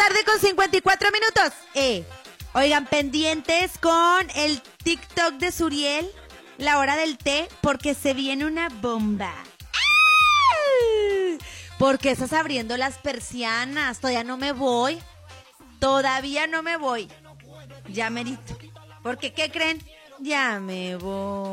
tarde con 54 minutos. Oigan, pendientes con el TikTok de Suriel, la hora del té, porque se viene una bomba. ¿Por qué estás abriendo las persianas? Todavía no me voy. Ya merito. Porque, ¿qué creen? Ya me voy.